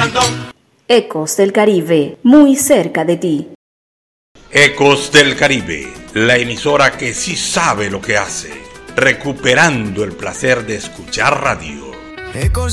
Ecos del Caribe, muy cerca de ti. Ecos del Caribe, la emisora que sí sabe lo que hace, recuperando el placer de escuchar radio. Ecos